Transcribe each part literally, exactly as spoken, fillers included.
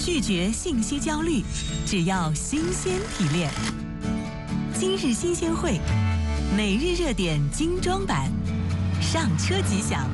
拒绝信息焦虑，只要新鲜提炼。今日新鲜会，每日热点精装版，上车即享。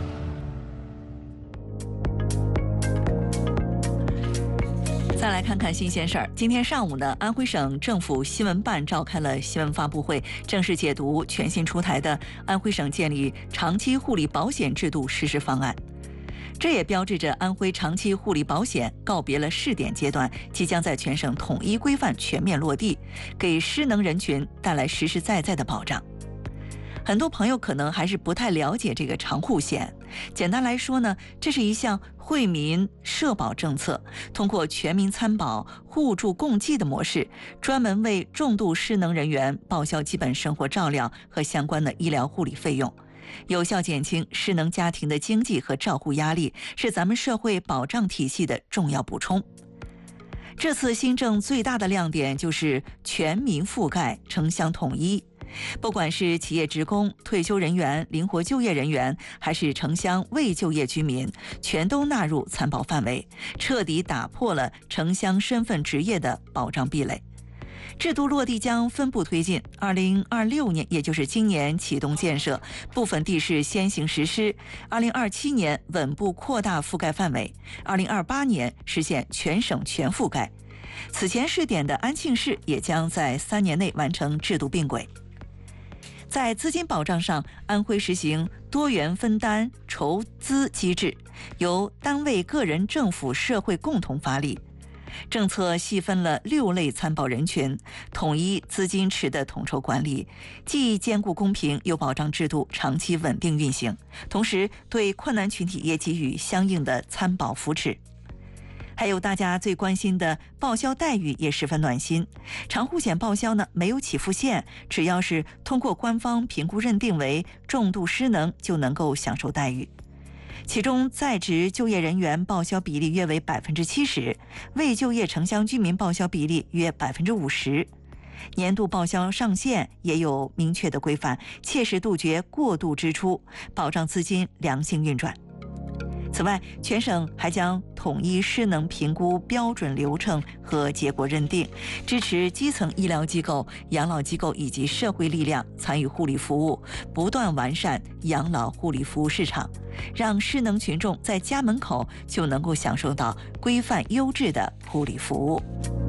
再来看看新鲜事儿。今天上午呢，安徽省政府新闻办召开了新闻发布会，正式解读全新出台的安徽省建立长期护理保险制度实施方案。这也标志着安徽长期护理保险告别了试点阶段，即将在全省统一规范全面落地，给失能人群带来实实在在的保障。很多朋友可能还是不太了解这个长护险。简单来说呢，这是一项惠民社保政策，通过全民参保、互助共济的模式，专门为重度失能人员报销基本生活照料和相关的医疗护理费用，有效减轻失能家庭的经济和照护压力，是咱们社会保障体系的重要补充。这次新政最大的亮点就是全民覆盖、城乡统一。不管是企业职工、退休人员、灵活就业人员，还是城乡未就业居民，全都纳入参保范围，彻底打破了城乡身份职业的保障壁垒。制度落地将分步推进，二零二六年，也就是今年启动建设，部分地市先行实施，二零二七年稳步扩大覆盖范围，二零二八年实现全省全覆盖。此前试点的安庆市也将在三年内完成制度并轨。在资金保障上，安徽实行多元分担筹资机制，由单位、个人、政府、社会共同发力。政策细分了六类参保人群，统一资金池的统筹管理，既兼顾公平，又保障制度长期稳定运行，同时对困难群体也给予相应的参保扶持。还有大家最关心的报销待遇也十分暖心。长护险报销呢没有起付线，只要是通过官方评估认定为重度失能，就能够享受待遇。其中在职就业人员报销比例约为百分之七十，未就业城乡居民报销比例约百分之五十。年度报销上限也有明确的规范，切实杜绝过度支出，保障资金良性运转。此外，全省还将统一失能评估标准流程和结果认定，支持基层医疗机构、养老机构以及社会力量参与护理服务，不断完善养老护理服务市场，让失能群众在家门口就能够享受到规范优质的护理服务。